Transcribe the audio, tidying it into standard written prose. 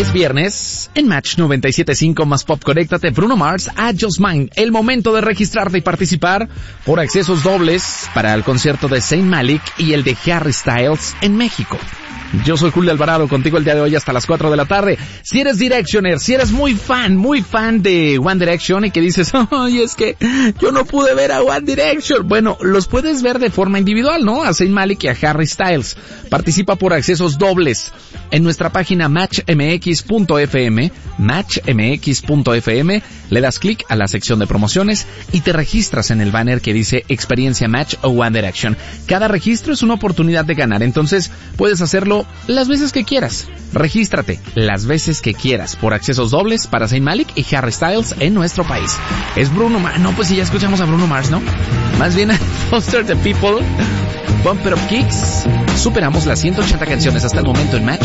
Es viernes, en Match 97.5 más Pop, conéctate Bruno Mars a Just Mine. El momento de registrarte y participar por accesos dobles para el concierto de Zayn Malik y el de Harry Styles en México. Yo soy Julio Alvarado, contigo el día de hoy hasta las 4 de la tarde. Si eres Directioner, si eres muy fan de One Direction y que dices, ay, es que yo no pude ver a One Direction. Bueno, los puedes ver de forma individual, ¿no? A Zayn Malik y a Harry Styles. Participa por accesos dobles en nuestra página matchmx.fm, matchmx.fm, le das clic a la sección de promociones y te registras en el banner que dice Experiencia Match o One Direction. Cada registro es una oportunidad de ganar, entonces puedes hacerlo las veces que quieras. Regístrate las veces que quieras por accesos dobles para Zayn Malik y Harry Styles en nuestro país. Es Bruno Mars. No, pues si ya escuchamos a Bruno Mars, ¿no? Más bien a Foster the People, Bump It Up Kicks. Superamos las 180 canciones hasta el momento en Match.